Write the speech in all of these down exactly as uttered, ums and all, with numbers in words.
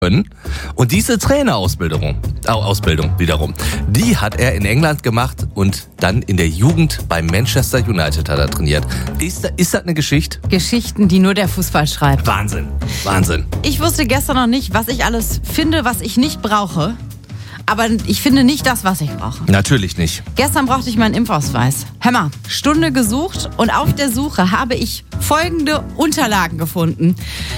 können. Und diese Trainerausbildung, äh, Ausbildung wiederum, die hat er in England gemacht und dann in der Jugend bei Manchester United hat er trainiert. Ist, ist das eine Geschichte? Geschichten, die nur der Fußball schreibt. Wahnsinn, Wahnsinn. Ich wusste gestern noch nicht, was ich alles finde, was ich nicht brauche. Aber ich finde nicht das, was ich brauche. Natürlich nicht. Gestern brauchte ich meinen Impfausweis. Hör mal, Stunde gesucht und auf der Suche habe ich folgende Unterlagen gefunden.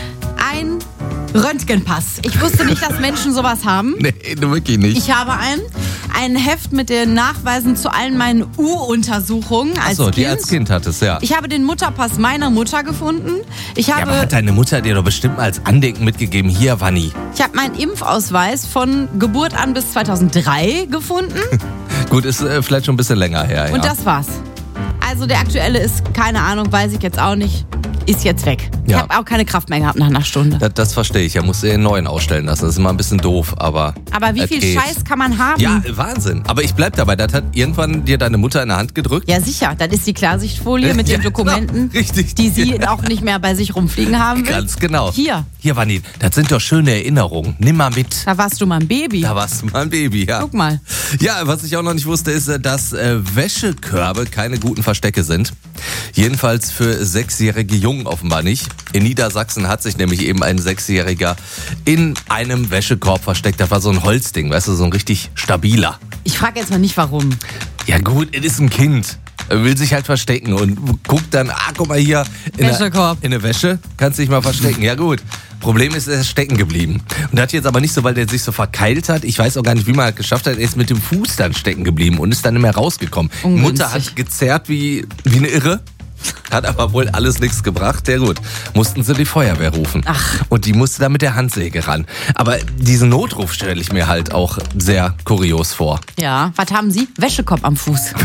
Ein Röntgenpass. Ich wusste nicht, dass Menschen sowas haben. Nee, wirklich nicht. Ich habe einen. Ein Heft mit den Nachweisen zu allen meinen U-Untersuchungen als Achso, Kind. die als Kind hattest, ja. Ich habe den Mutterpass meiner Mutter gefunden. Ich Ja, habe, aber hat deine Mutter dir doch bestimmt mal als Andenken mitgegeben, hier, Vanni. ich habe meinen Impfausweis von Geburt an bis zweitausenddrei gefunden. Gut, ist äh, vielleicht schon ein bisschen länger her, ja. Und das war's. Also der aktuelle ist, keine Ahnung, weiß ich jetzt auch nicht, ist jetzt weg. Ich Ja. habe auch keine Kraft mehr gehabt nach einer Stunde. Das, das verstehe ich. Er muss den neuen ausstellen lassen. Das ist immer ein bisschen doof, aber. Aber wie es viel geht. Scheiß kann man haben? Ja, Wahnsinn. Aber ich bleib dabei. Das hat irgendwann dir deine Mutter in der Hand gedrückt. Ja, sicher. Das ist die Klarsichtfolie mit den Ja, Dokumenten, genau. Richtig. die sie auch nicht mehr bei sich rumfliegen haben will. Ganz genau. Hier. Hier, Vanni, das sind doch schöne Erinnerungen. Nimm mal mit. Da warst du mal ein Baby. Da warst du mal ein Baby, ja. Guck mal. Ja, was ich auch noch nicht wusste, ist, dass äh, Wäschekörbe keine guten Verstecke sind. Jedenfalls für sechsjährige Jungen offenbar nicht. In Niedersachsen hat sich nämlich eben ein Sechsjähriger in einem Wäschekorb versteckt. Das war so ein Holzding, weißt du, so ein richtig stabiler. Ich frage jetzt mal nicht, warum. Ja gut, es ist ein Kind. Er will sich halt verstecken und guckt dann, ah, guck mal hier, in Wäschekorb. der, in der Wäsche, kannst dich mal verstecken. Ja gut, Problem ist, er ist stecken geblieben. Und das jetzt aber nicht so, weil der sich so verkeilt hat. Ich weiß auch gar nicht, wie man das geschafft hat. Er ist mit dem Fuß dann stecken geblieben und ist dann nicht mehr rausgekommen. Ungünstig. Mutter hat gezerrt wie, wie eine Irre. Hat aber wohl alles nichts gebracht. Ja gut, mussten sie die Feuerwehr rufen. Ach. Und die musste da mit der Handsäge ran. Aber diesen Notruf stelle ich mir halt auch sehr kurios vor. Ja, was haben Sie? Wäschekorb am Fuß.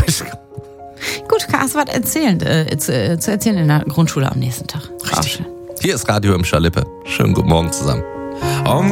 Gut, hast du was erzählen, äh, zu, äh, zu erzählen in der Grundschule am nächsten Tag. Richtig. Hier ist Radio im Schalippe. Schönen guten Morgen zusammen.